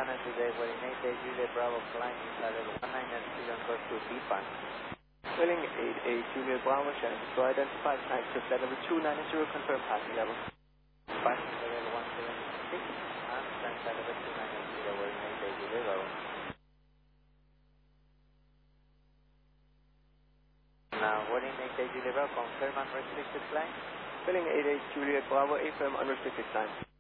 Channel today, wearing 88 Juliet Bravo, flying inside level 19 at Freedom course to B5. Welling 88 Juliet Bravo, channel to identify flight to flight level 290, confirm passing level. Passing level 176, and flying inside level 290, wearing 88 Juliet Bravo. Now, wearing 88 Juliet Bravo, confirm unrestricted flight. Welling 88 Juliet Bravo, affirm unrestricted climb.